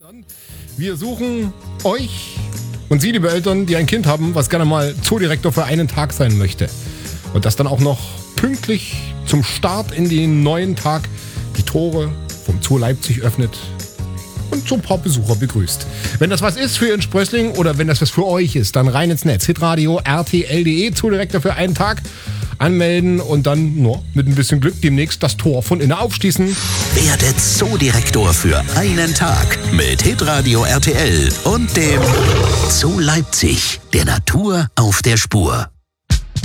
Wir suchen euch und Sie, liebe Eltern, die ein Kind haben, was gerne mal Zoodirektor für einen Tag sein möchte. Und das dann auch noch pünktlich zum Start in den neuen Tag die Tore vom Zoo Leipzig öffnet und so ein paar Besucher begrüßt. Wenn das was ist für Ihren Sprössling oder wenn das was für euch ist, dann rein ins Netz. Hitradio RTL.de, Zoodirektor für einen Tag. Anmelden und dann nur mit ein bisschen Glück demnächst das Tor von innen aufschließen. Werde Zoodirektor für einen Tag mit Hitradio RTL und dem Zoo Leipzig, der Natur auf der Spur.